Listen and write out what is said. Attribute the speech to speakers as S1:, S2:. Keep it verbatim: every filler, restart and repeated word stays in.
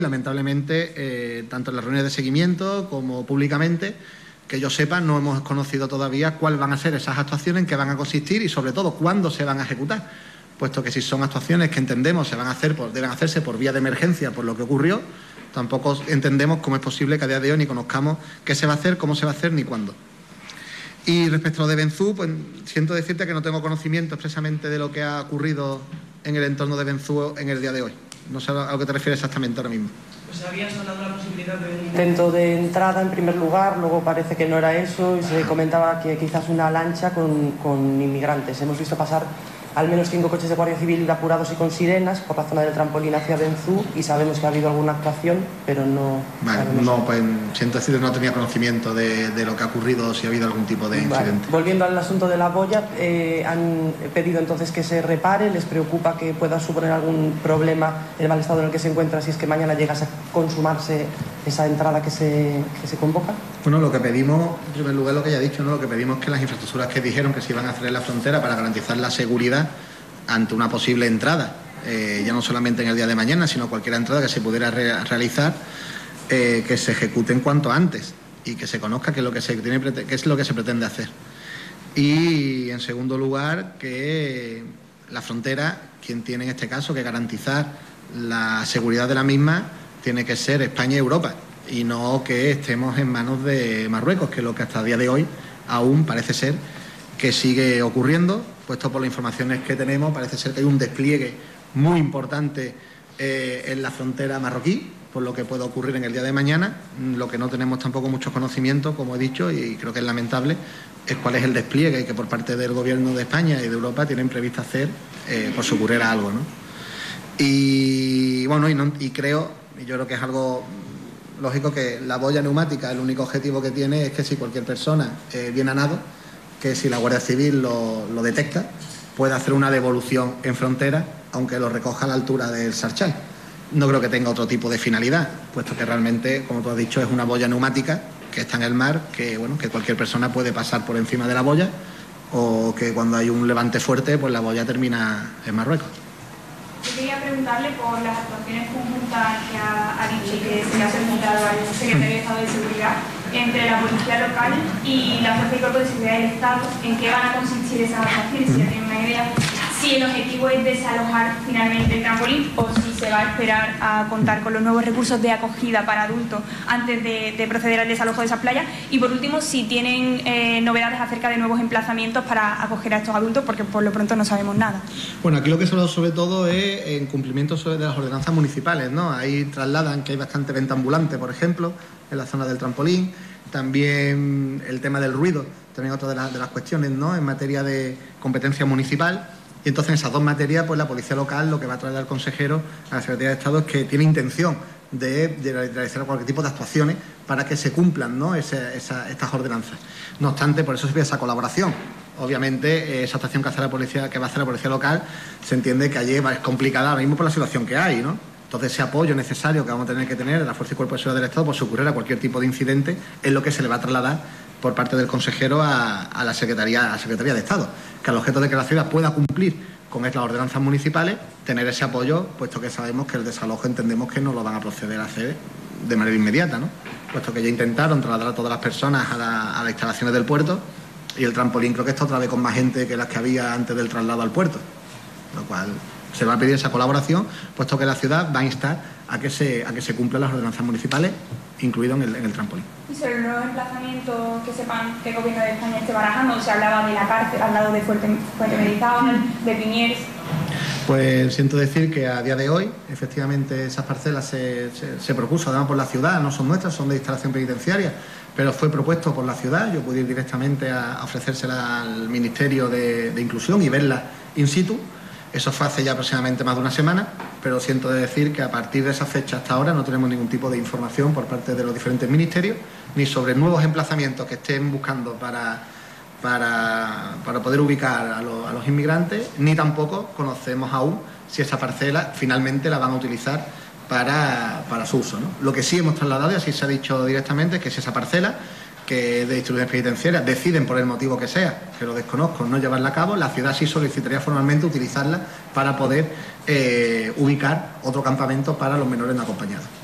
S1: Lamentablemente, eh, tanto en las reuniones de seguimiento como públicamente, que yo sepa, no hemos conocido todavía cuáles van a ser esas actuaciones, en qué van a consistir y, sobre todo, cuándo se van a ejecutar, puesto que si son actuaciones que entendemos se van a hacer, por, deben hacerse por vía de emergencia por lo que ocurrió, tampoco entendemos cómo es posible que a día de hoy ni conozcamos qué se va a hacer, cómo se va a hacer ni cuándo. Y respecto a lo de Benzú, pues siento decirte que no tengo conocimiento expresamente de lo que ha ocurrido en el entorno de Benzú en el día de hoy. No sé a lo que te refieres exactamente ahora mismo.
S2: Pues había sonado la posibilidad de un intento de entrada en primer lugar, luego parece que no era eso y se comentaba que quizás una lancha con, con inmigrantes. Hemos visto pasar al menos cinco coches de Guardia Civil apurados y con sirenas por la zona del trampolín hacia Benzú y sabemos que ha habido alguna actuación, pero no...
S1: Vale, no, pues siento decir que no tenía conocimiento de, de lo que ha ocurrido o si ha habido algún tipo de incidente.
S2: Vale. Volviendo al asunto de la boya, eh, han pedido entonces que se repare. ¿Les preocupa que pueda suponer algún problema el mal estado en el que se encuentra si es que mañana llegase a consumarse esa entrada que se, que se convoca?
S1: Bueno, lo que pedimos, en primer lugar lo que ya he dicho, ¿no? Lo que pedimos es que las infraestructuras que dijeron que se iban a hacer en la frontera para garantizar la seguridad ante una posible entrada, eh, ya no solamente en el día de mañana, sino cualquier entrada que se pudiera re realizar, eh, que se ejecute en cuanto antes y que se conozca qué es lo que se tiene, qué es lo que se pretende hacer. Y, en segundo lugar, que la frontera, quien tiene en este caso que garantizar la seguridad de la misma, tiene que ser España y Europa, y no que estemos en manos de Marruecos, que es lo que hasta el día de hoy aún parece ser que sigue ocurriendo, puesto por las informaciones que tenemos, parece ser que hay un despliegue muy importante eh, en la frontera marroquí, por lo que puede ocurrir en el día de mañana. Lo que no tenemos tampoco mucho conocimiento, como he dicho, y creo que es lamentable, es cuál es el despliegue que por parte del Gobierno de España y de Europa tienen previsto hacer eh, por si ocurriera algo, ¿no? Y bueno, y, no, y creo, y yo creo que es algo lógico, que la boya neumática, el único objetivo que tiene es que si cualquier persona eh, viene a nado, que si la Guardia Civil lo, lo detecta, puede hacer una devolución en frontera, aunque lo recoja a la altura del Sarchal. No creo que tenga otro tipo de finalidad, puesto que realmente, como tú has dicho, es una boya neumática que está en el mar, que bueno, que cualquier persona puede pasar por encima de la boya, o que cuando hay un levante fuerte, pues la boya termina en Marruecos.
S3: Yo quería preguntarle por las actuaciones conjuntas que ha, ha dicho y que se le ha solicitado al Secretario de Estado de Seguridad entre la Policía Local y la Fuerza y Cuerpo de Seguridad del Estado. ¿En qué van a consistir esas actuaciones? Si ya tienen una idea. Si el objetivo es desalojar finalmente el trampolín o si se va a esperar a contar con los nuevos recursos de acogida para adultos antes de, de proceder al desalojo de esas playas. Y por último, si tienen eh, novedades acerca de nuevos emplazamientos para acoger a estos adultos, porque por lo pronto no sabemos nada.
S1: Bueno, aquí lo que se habla sobre todo es en cumplimiento sobre de las ordenanzas municipales, ¿no? Ahí trasladan que hay bastante venta ambulante, por ejemplo, en la zona del trampolín. También el tema del ruido, también otra de, la, de las cuestiones, ¿no? En materia de competencia municipal. Y entonces en esas dos materias, pues la Policía Local lo que va a traer al consejero, a la Secretaría de Estado, es que tiene intención de, de realizar cualquier tipo de actuaciones para que se cumplan, ¿no? Ese, esa, estas ordenanzas. No obstante, por eso se pide esa colaboración. Obviamente, esa actuación que hace la policía, que va a hacer la Policía Local, se entiende que allí es complicada ahora mismo por la situación que hay, ¿no? Entonces, ese apoyo necesario que vamos a tener que tener de la Fuerza y Cuerpo de Seguridad del Estado por si ocurriera cualquier tipo de incidente es lo que se le va a trasladar por parte del consejero a, a, la Secretaría, a la Secretaría de Estado, que al objeto de que la ciudad pueda cumplir con las ordenanzas municipales, tener ese apoyo, puesto que sabemos que el desalojo entendemos que no lo van a proceder a hacer de manera inmediata, ¿no? Puesto que ya intentaron trasladar a todas las personas a, la, a las instalaciones del puerto y el trampolín creo que está otra vez con más gente que las que había antes del traslado al puerto, lo cual se va a pedir esa colaboración, puesto que la ciudad va a instar a que se, a que se cumplan las ordenanzas municipales, incluido en el, en el trampolín.
S3: Y sobre el nuevo emplazamiento que sepan que el Gobierno de España esté barajando, se hablaba de la cárcel al lado de Fuerte, Fuerte Mendizábal, de Piniers.
S1: Pues siento decir que a día de hoy, efectivamente, esas parcelas se, se, se propuso además por la ciudad, no son nuestras, son de instalación penitenciaria, pero fue propuesto por la ciudad. Yo pude ir directamente a, a ofrecérsela al Ministerio de, de Inclusión y verla in situ. Eso fue hace ya aproximadamente más de una semana, pero siento decir que a partir de esa fecha hasta ahora no tenemos ningún tipo de información por parte de los diferentes ministerios, ni sobre nuevos emplazamientos que estén buscando para, para, para poder ubicar a, lo, a los inmigrantes, ni tampoco conocemos aún si esa parcela finalmente la van a utilizar para, para su uso, ¿no? Lo que sí hemos trasladado, y así se ha dicho directamente, es que si esa parcela que de distribuciones penitenciarias deciden, por el motivo que sea, que lo desconozco, no llevarla a cabo, la ciudad sí solicitaría formalmente utilizarla para poder eh, ubicar otro campamento para los menores no acompañados.